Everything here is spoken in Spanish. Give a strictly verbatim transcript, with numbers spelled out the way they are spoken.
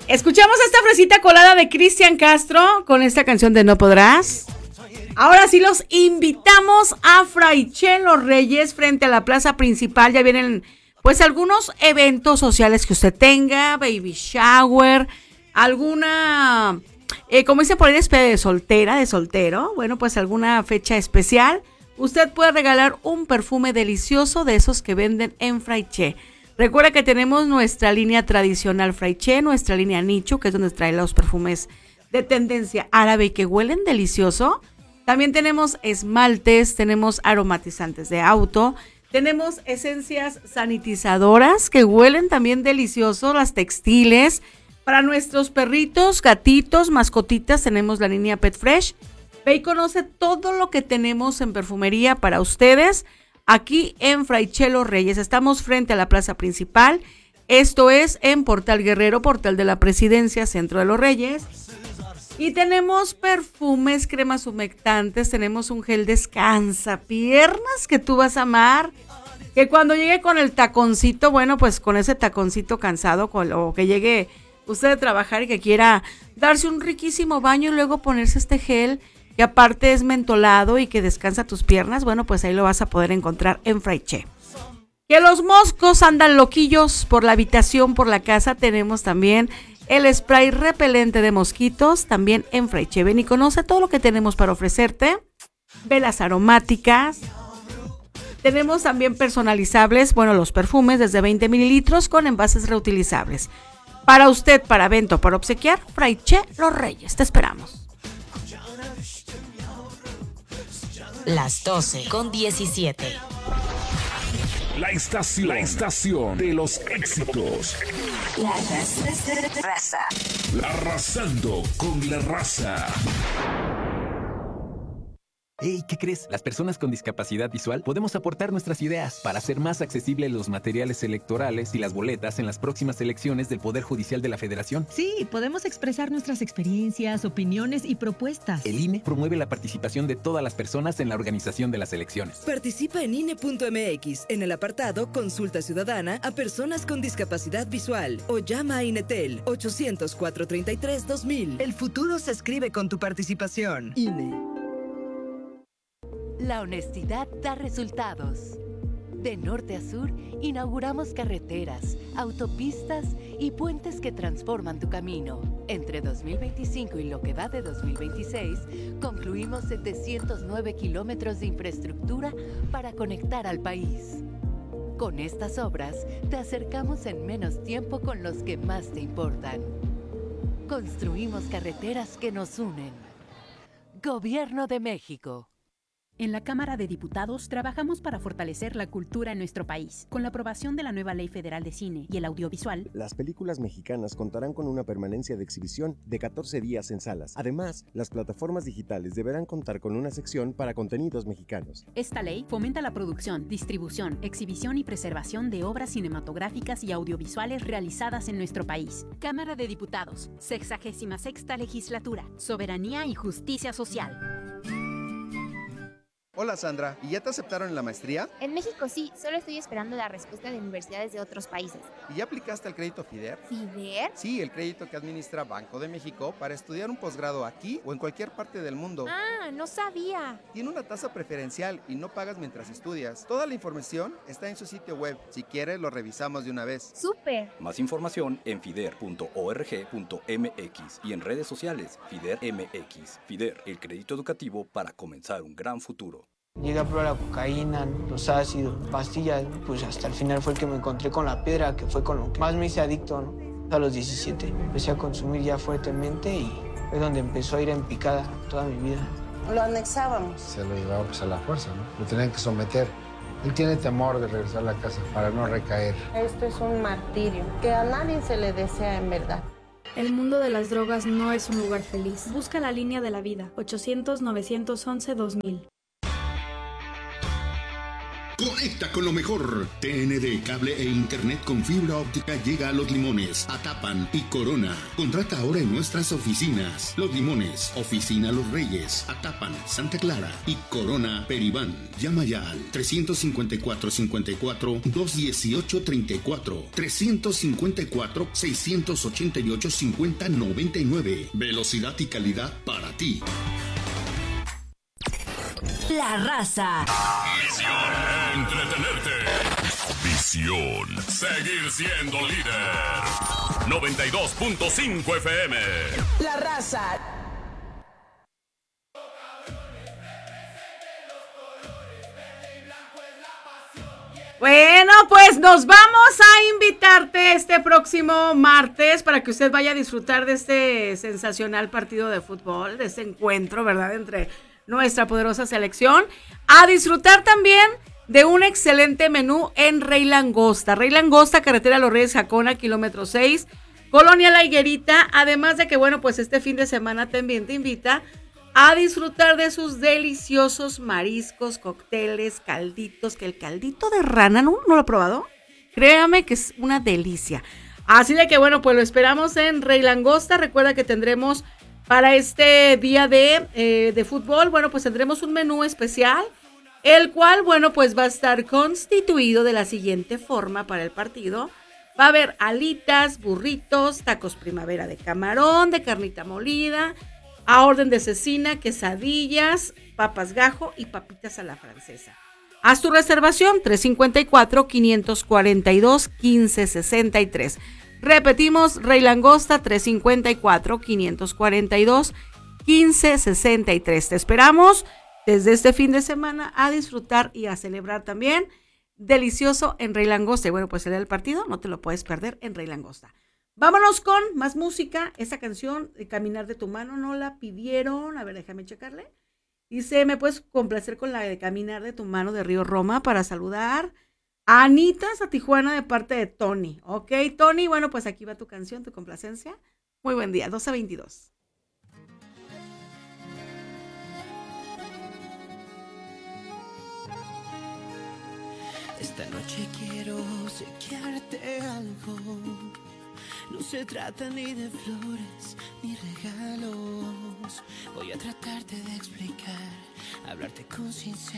Escuchamos esta fresita colada de Cristian Castro con esta canción de No Podrás. Ahora sí los invitamos a Fraiche Los Reyes frente a la plaza principal. Ya vienen pues algunos eventos sociales que usted tenga, baby shower, alguna, eh, como dice por ahí, despedida de soltera, de soltero. Bueno, pues alguna fecha especial. Usted puede regalar un perfume delicioso de esos que venden en Fraiche. Recuerda que tenemos nuestra línea tradicional Fraiche, nuestra línea nicho, que es donde trae los perfumes de tendencia árabe y que huelen delicioso. También tenemos esmaltes, tenemos aromatizantes de auto, tenemos esencias sanitizadoras que huelen también delicioso, las textiles. Para nuestros perritos, gatitos, mascotitas, tenemos la línea Pet Fresh. Ve y conoce todo lo que tenemos en perfumería para ustedes. Aquí en Fraiche Los Reyes, estamos frente a la plaza principal, esto es en Portal Guerrero, Portal de la Presidencia, Centro de los Reyes. Y tenemos perfumes, cremas humectantes, tenemos un gel descansa piernas que tú vas a amar, que cuando llegue con el taconcito, bueno, pues con ese taconcito cansado, con, o que llegue usted a trabajar y que quiera darse un riquísimo baño y luego ponerse este gel, que aparte es mentolado y que descansa tus piernas, bueno, pues ahí lo vas a poder encontrar en Fraiche. Que los moscos andan loquillos por la habitación, por la casa, tenemos también el spray repelente de mosquitos, también en Fraiche. Ven y conoce todo lo que tenemos para ofrecerte. Velas aromáticas. Tenemos también personalizables, bueno, los perfumes desde veinte mililitros con envases reutilizables. Para usted, para evento, para obsequiar, Fraiche Los Reyes, te esperamos. Las doce con diecisiete. La estación, la estación de los éxitos. La raza. La Arrasando con la raza. Hey, ¿qué crees? Las personas con discapacidad visual podemos aportar nuestras ideas para hacer más accesibles los materiales electorales y las boletas en las próximas elecciones del Poder Judicial de la Federación. Sí, podemos expresar nuestras experiencias, opiniones y propuestas. El I N E promueve la participación de todas las personas en la organización de las elecciones. Participa en I N E punto M X en el apartado Consulta Ciudadana a personas con discapacidad visual o llama a INETEL ochocientos, cuatrocientos treinta y tres, dos mil. El futuro se escribe con tu participación. I N E. La honestidad da resultados. De norte a sur, inauguramos carreteras, autopistas y puentes que transforman tu camino. Entre dos mil veinticinco y lo que va de dos mil veintiséis, concluimos setecientos nueve kilómetros de infraestructura para conectar al país. Con estas obras, te acercamos en menos tiempo con los que más te importan. Construimos carreteras que nos unen. Gobierno de México. En la Cámara de Diputados trabajamos para fortalecer la cultura en nuestro país. Con la aprobación de la nueva Ley Federal de Cine y el Audiovisual, las películas mexicanas contarán con una permanencia de exhibición de catorce días en salas. Además, las plataformas digitales deberán contar con una sección para contenidos mexicanos. Esta ley fomenta la producción, distribución, exhibición y preservación de obras cinematográficas y audiovisuales realizadas en nuestro país. Cámara de Diputados, sexagésima sexta Legislatura, Soberanía y Justicia Social. Hola Sandra, ¿y ya te aceptaron en la maestría? En México sí, solo estoy esperando la respuesta de universidades de otros países. ¿Y ya aplicaste al crédito FIDER? ¿FIDER? Sí, el crédito que administra Banco de México para estudiar un posgrado aquí o en cualquier parte del mundo. Ah, no sabía. Tiene una tasa preferencial y no pagas mientras estudias. Toda la información está en su sitio web. Si quieres, lo revisamos de una vez. ¡Súper! Más información en fider punto org punto m x y en redes sociales FIDER M X. FIDER, el crédito educativo para comenzar un gran futuro. Llegué a probar la cocaína, los ácidos, pastillas, pues hasta el final fue el que me encontré con la piedra, que fue con lo que más me hice adicto, ¿no? A los diecisiete empecé a consumir ya fuertemente y fue donde empezó a ir en picada toda mi vida. Lo anexábamos. Se lo llevaba pues a la fuerza, ¿no? Lo tenían que someter. Él tiene temor de regresar a la casa para no recaer. Esto es un martirio que a nadie se le desea en verdad. El mundo de las drogas no es un lugar feliz. Busca la línea de la vida, ochocientos, novecientos once, dos mil. Conecta con lo mejor. T N D, cable e internet con fibra óptica llega a Los Limones, Atapan y Corona. Contrata ahora en nuestras oficinas. Los Limones, Oficina Los Reyes, Atapan, Santa Clara y Corona Peribán. Llama ya al trescientos cincuenta y cuatro cincuenta y cuatro, doscientos dieciocho treinta y cuatro, trescientos cincuenta y cuatro seiscientos ochenta y ocho cincuenta noventa y nueve. Velocidad y calidad para ti. La Raza. Misión: entretenerte. Visión: seguir siendo líder. noventa y dos punto cinco F M. La Raza. Bueno, pues nos vamos a invitarte este próximo martes para que usted vaya a disfrutar de este sensacional partido de fútbol, de este encuentro, ¿verdad?, entre nuestra poderosa selección, a disfrutar también de un excelente menú en Rey Langosta. Rey Langosta, carretera Los Reyes Jacona, kilómetro seis, Colonia La Higuerita. Además de que, bueno, pues este fin de semana también te invita a disfrutar de sus deliciosos mariscos, cócteles, calditos, que el caldito de rana, ¿no? ¿No lo he probado? Créame que es una delicia. Así de que, bueno, pues lo esperamos en Rey Langosta. Recuerda que tendremos para este día de, eh, de fútbol, bueno, pues tendremos un menú especial, el cual, bueno, pues va a estar constituido de la siguiente forma para el partido. Va a haber alitas, burritos, tacos primavera de camarón, de carnita molida, a orden de cecina, quesadillas, papas gajo y papitas a la francesa. Haz tu reservación, tres cinco cuatro, cinco cuatro dos, uno cinco seis tres. Repetimos, Rey Langosta, tres cinco cuatro, cinco cuatro dos, uno cinco seis tres. Te esperamos desde este fin de semana a disfrutar y a celebrar también delicioso en Rey Langosta. Y bueno, pues será el partido, no te lo puedes perder en Rey Langosta. Vámonos con más música. Esta canción, Caminar de tu mano, no la pidieron. A ver, déjame checarle. Dice, ¿me puedes complacer con la de Caminar de tu mano de Río Roma para saludar a Anita a Tijuana de parte de Tony? Ok, Tony, bueno, pues aquí va tu canción, tu complacencia. Muy buen día, doce veintidós. Esta noche quiero obsequiarte algo. No se trata ni de flores ni regalos. Voy a tratarte de explicar, hablarte con sinceridad.